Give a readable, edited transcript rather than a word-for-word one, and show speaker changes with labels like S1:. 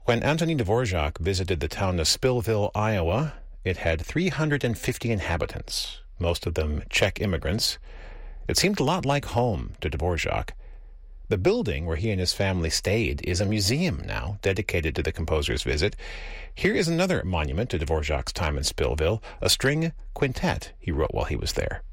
S1: When Antonin Dvorak visited the town of Spillville, Iowa, it had 350 inhabitants, most of them Czech immigrants. It seemed a lot like home to Dvorak. The building where he and his family stayed is a museum now, dedicated to the composer's visit. Here is another monument to Dvorak's time in Spillville, a string quintet he wrote while he was there.